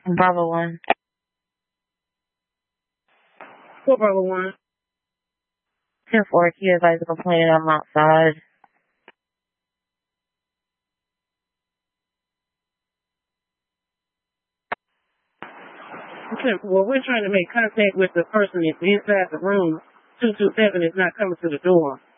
Bravo 1. What Bravo 1? 10-4, you advise a complaint I'm outside. Well, we're trying to make contact with the person that's inside the room. 227 is not coming to the door.